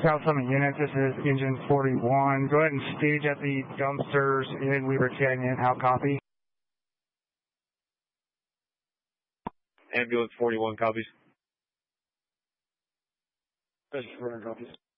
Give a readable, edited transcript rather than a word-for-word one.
South Summit units, this is Engine 41. Go ahead and stage at the dumpsters in Weaver Canyon. How copy? Ambulance 41 copies. That's 41 copies.